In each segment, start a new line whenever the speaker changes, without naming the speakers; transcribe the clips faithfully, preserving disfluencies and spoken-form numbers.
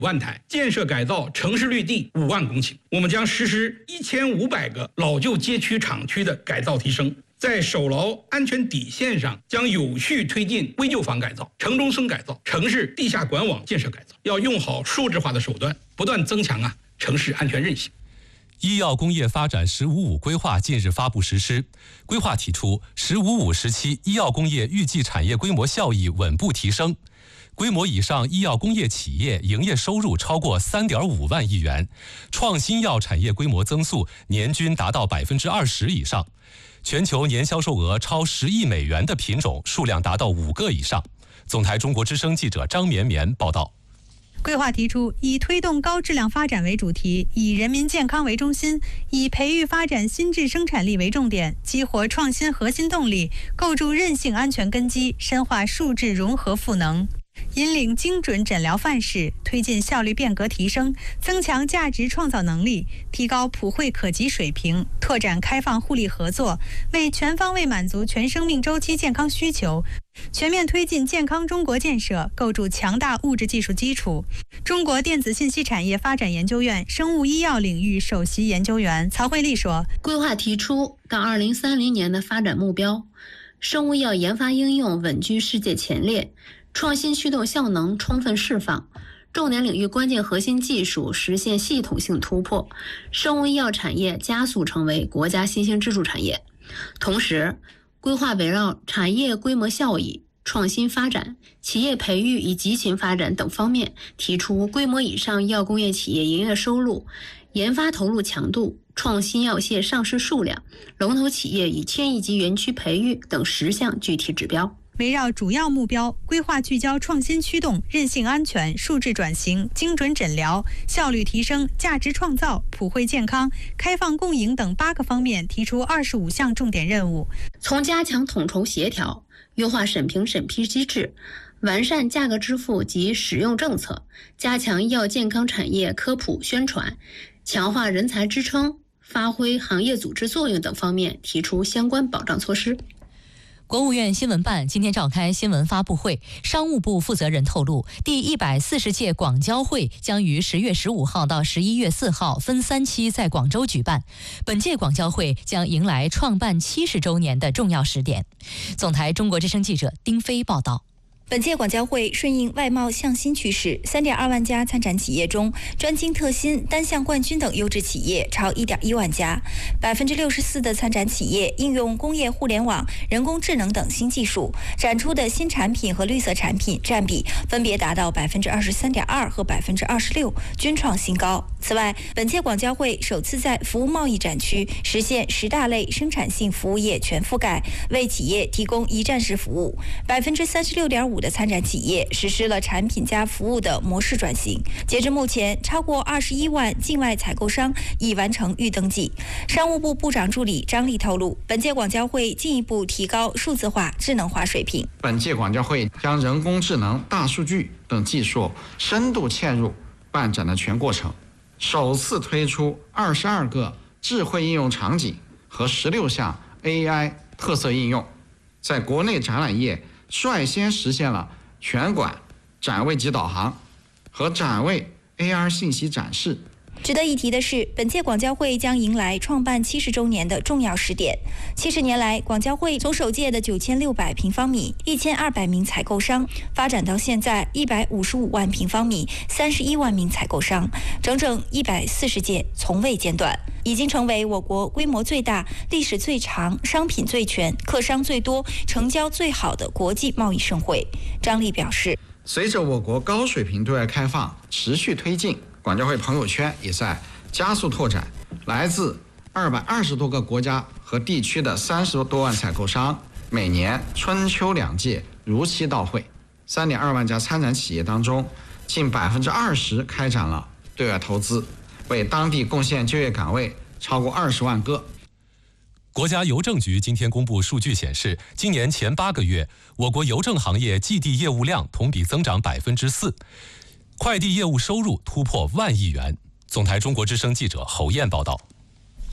万台，建设改造城市绿地五万公顷。我们将实施一千五百个老旧街区厂区的改造提升，在守牢安全底线上，将有序推进危旧房改造、城中村改造、城市地下管网建设改造，要用好数字化的手段，不断增强啊城市安全韧性。
医药工业发展“十五五”规划近日发布实施。规划提出，“十五五”时期医药工业预计产业规模效益稳步提升，规模以上医药工业企业营业收入超过 三点五万亿元，创新药产业规模增速年均达到 百分之二十 以上，全球年销售额超十亿美元的品种数量达到五个以上。总台中国之声记者张绵绵报道。
规划提出，以推动高质量发展为主题，以人民健康为中心，以培育发展新质生产力为重点，激活创新核心动力，构筑韧性安全根基，深化数质融合赋能，引领精准诊疗范式，推进效率变革提升，增强价值创造能力，提高普惠可及水平，拓展开放互利合作，为全方位满足全生命周期健康需求，全面推进健康中国建设，构筑强大物质技术基础。中国电子信息产业发展研究院生物医药领域首席研究员曹慧丽说，
规划提出到二零三零年的发展目标，生物医药研发应用稳居世界前列，创新驱动效能充分释放，重点领域关键核心技术实现系统性突破，生物医药产业加速成为国家新兴支柱产业。同时，规划围绕产业规模效益、创新发展、企业培育与集群发展等方面，提出规模以上医药工业企业营业收入、研发投入强度、创新药械上市数量、龙头企业与千亿级园区培育等十项具体指标。
围绕主要目标，规划聚焦创新驱动、韧性安全、数字转型、精准诊疗、效率提升、价值创造、普惠健康、开放共赢等八个方面，提出二十五项重点任务。
从加强统筹协调、优化审评审批机制、完善价格支付及使用政策、加强医药健康产业科普宣传、强化人才支撑、发挥行业组织作用等方面提出相关保障措施。
国务院新闻办今天召开新闻发布会，商务部负责人透露，第一百四十届广交会将于十月十五号到十一月四号分三期在广州举办。本届广交会将迎来创办七十周年的重要时点。总台中国之声记者丁飞报道。
本届广交会顺应外贸向新趋势， 三点二万家参展企业中，专精特新、单项冠军等优质企业超一点一万家， 百分之六十四 的参展企业应用工业互联网、人工智能等新技术，展出的新产品和绿色产品占比分别达到 百分之二十三点二 和 百分之二十六， 均创新高。此外，本届广交会首次在服务贸易展区实现十大类生产性服务业全覆盖，为企业提供一站式服务， 百分之三十六点五的参展企业实施了产品加服务的模式转型。截至目前，超过二十一万境外采购商已完成预登记。商务部部长助理张丽透露，本届广交会进一步提高数字化、智能化水平。
本届广交会将人工智能、大数据等技术深度嵌入办展的全过程，首次推出二十二个智慧应用场景和十六项 A I 特色应用，在国内展览业率先实现了全馆展位及导航和展位 A R 信息展示。
值得一提的是，本届广交会将迎来创办七十周年的重要时点。七十年来，广交会从首届的九千六百平方米、一千二百名采购商，发展到现在一百五十五万平方米、三十一万名采购商，整整一百四十届，从未间断，已经成为我国规模最大、历史最长、商品最全、客商最多、成交最好的国际贸易盛会。张丽表示，
随着我国高水平对外开放持续推进，广交会朋友圈也在加速拓展，来自二百二十多个国家和地区的三十多万采购商，每年春秋两季如期到会。三点二万家参展企业当中，近百分之二十开展了对外投资，为当地贡献就业岗位超过二十万个。
国家邮政局今天公布数据显示，今年前八个月，我国邮政行业寄递业务量同比增长百分之四，快递业务收入突破万亿元。总台中国之声记者侯燕报道。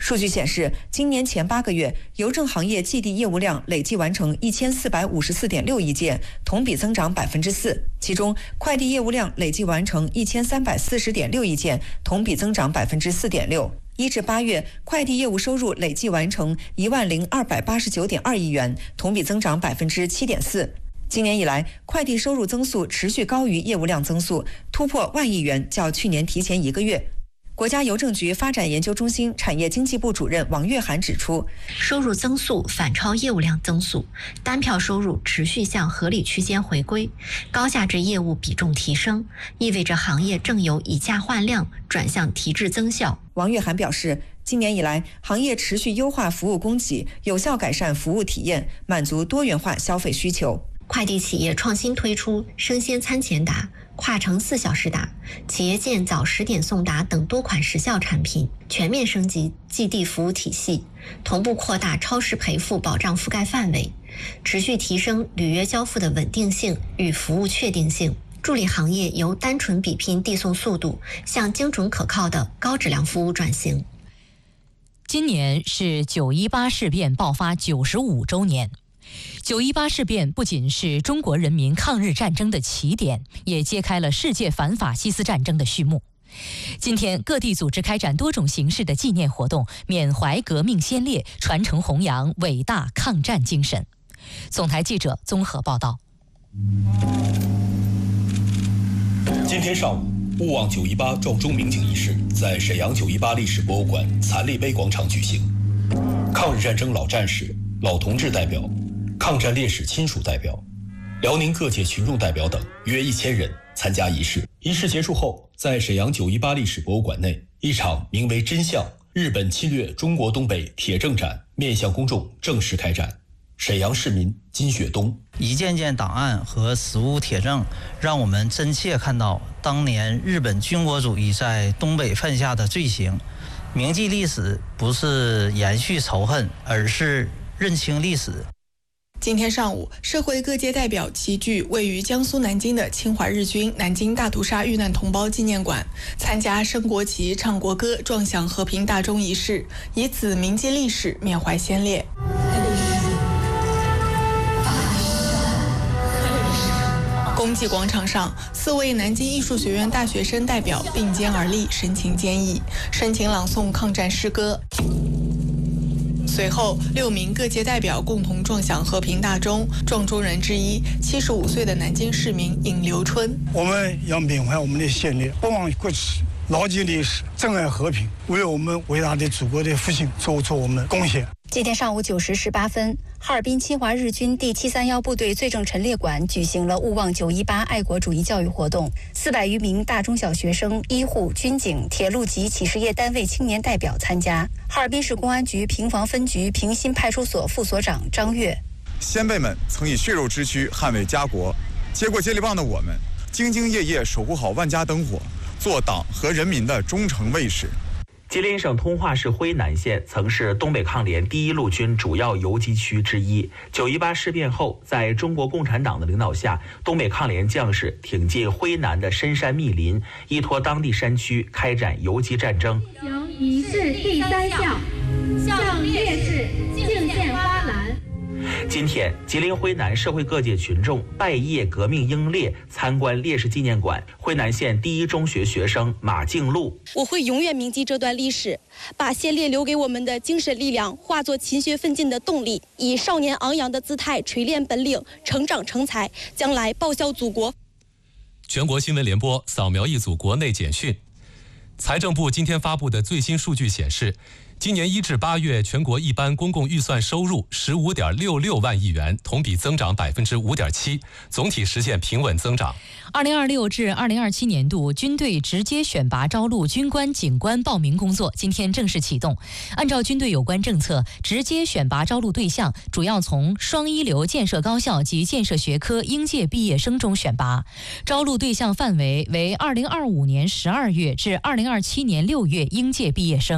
数据显示，今年前八个月，邮政行业寄递业务量累计完成一千四百五十四点六亿件，同比增长百分之四。其中，快递业务量累计完成一千三百四十点六亿件，同比增长百分之四点六。一至八月，快递业务收入累计完成一万零二百八十九点二亿元，同比增长百分之七点四。今年以来，快递收入增速持续高于业务量增速，突破万亿元，较去年提前一个月。国家邮政局发展研究中心产业经济部主任王月涵指出，
收入增速反超业务量增速，单票收入持续向合理区间回归，高价值业务比重提升，意味着行业正由以价换量转向提质增效。
王月涵表示，今年以来，行业持续优化服务供给，有效改善服务体验，满足多元化消费需求。
快递企业创新推出生鲜餐前达、跨城四小时达、企业件早十点送达等多款时效产品，全面升级寄递服务体系，同步扩大超时赔付保障覆盖范围，持续提升履约交付的稳定性与服务确定性，助力行业由单纯比拼递送速度向精准可靠的高质量服务转型。
今年是九一八事变爆发九十五周年。九一八事变不仅是中国人民抗日战争的起点，也揭开了世界反法西斯战争的序幕。今天，各地组织开展多种形式的纪念活动，缅怀革命先烈，传承弘扬伟大抗战精神。总台记者综合报道。
今天上午，勿忘九一八撞钟鸣景仪式在沈阳九一八历史博物馆残历碑广场举行。抗日战争老战士、老同志代表、抗战烈士亲属代表、辽宁各界群众代表等约一千人参加仪式。仪式结束后，在沈阳九一八历史博物馆内，一场名为《真相：日本侵略中国东北铁证展》面向公众正式开展。沈阳市民金雪东：
一件件档案和实物铁证，让我们真切看到当年日本军国主义在东北犯下的罪行。铭记历史不是延续仇恨，而是认清历史。
今天上午，社会各界代表齐聚位于江苏南京的侵华日军南京大屠杀遇难同胞纪念馆，参加升国旗、唱国歌、撞响和平大钟仪式，以此铭记历史，缅怀先烈。公祭广场上，四位南京艺术学院大学生代表并肩而立，神情坚毅，深情朗诵抗战诗歌。随后，六名各界代表共同撞响和平大钟。撞钟人之一，七十五岁的南京市民尹留春：
我们要缅怀我们的先烈，不忘国耻，牢记历史，珍爱和平，为我们伟大的祖国的复兴做出我们的贡献。
今天上午九时十八分，哈尔滨侵华日军第七三幺部队罪证陈列馆举行了勿忘九一八爱国主义教育活动，四百余名大中小学生、医护、军警、铁路及企事业单位青年代表参加。哈尔滨市公安局平房分局平新派出所副所长张跃：
先辈们曾以血肉之躯捍卫家国，接过接力棒的我们，兢兢业业守护好万家灯火，做党和人民的忠诚卫士。
吉林省通化市辉南县曾是东北抗联第一路军主要游击区之一。九一八事变后，在中国共产党的领导下，东北抗联将士挺进辉南的深山密林，依托当地山区开展游击战争。
行仪式第三项，向烈士敬献花篮。
今天，吉林辉南社会各界群众拜谒革命英烈，参观烈士纪念馆。辉南县第一中学学生马静露：
我会永远铭记这段历史，把先烈留给我们的精神力量化作勤学奋进的动力，以少年昂扬的姿态锤炼本领，成长成才，将来报效祖国。
全国新闻联播扫描一组国内简讯。财政部今天发布的最新数据显示，今年一至八月，全国一般公共预算收入十五点六六万亿元，同比增长百分之五点七，总体实现平稳增长。
二零二六至二零二七年度军队直接选拔招录军官、警官报名工作今天正式启动。按照军队有关政策，直接选拔招录对象主要从双一流建设高校及建设学科应届毕业生中选拔，招录对象范围为二零二五年十二月至二零二七年六月应届毕业生。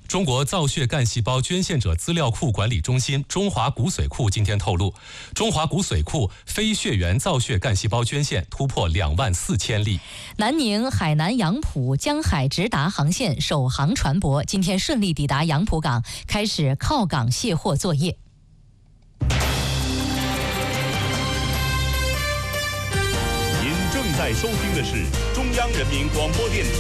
中国造血干细胞捐献者资料库管理中心中华骨髓库今天透露，中华骨髓库非血缘造血干细胞捐献突破两万四千例。
南宁海南杨浦江海直达航线首航船舶今天顺利抵达杨浦港，开始靠港卸货作业。
您正在收听的是中央人民广播电台